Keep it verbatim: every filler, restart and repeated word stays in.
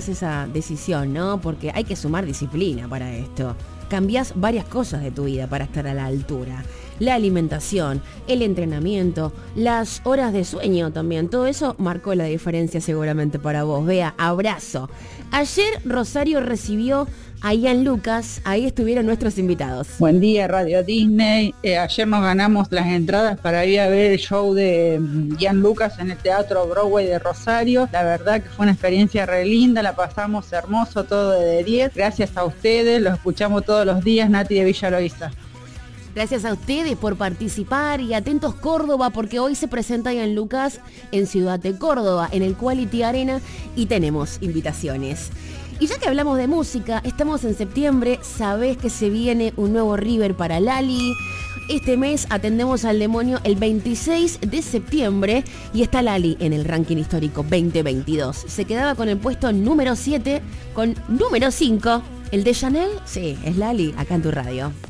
esa decisión, ¿no? Porque hay que sumar disciplina para esto. Cambiás varias cosas de tu vida para estar a la altura. La alimentación, el entrenamiento, las horas de sueño también. Todo eso marcó la diferencia seguramente para vos. Bea, abrazo. Ayer Rosario recibió a Ian Lucas, ahí estuvieron nuestros invitados. Buen día, Radio Disney. Eh, ayer nos ganamos las entradas para ir a ver el show de Ian Lucas en el Teatro Broadway de Rosario. La verdad que fue una experiencia re linda, la pasamos hermoso, todo de diez. Gracias a ustedes, los escuchamos todos los días, Nati de Villa Loíza. Gracias a ustedes por participar y atentos Córdoba, porque hoy se presenta Ian Lucas en Ciudad de Córdoba, en el Quality Arena, y tenemos invitaciones. Y ya que hablamos de música, estamos en septiembre, sabés que se viene un nuevo River para Lali. Este mes atendemos al demonio el veintiséis de septiembre y está Lali en el ranking histórico veinte veintidós. Se quedaba con el puesto número siete, con número cinco. ¿El de Chanel? Sí, es Lali, acá en tu radio.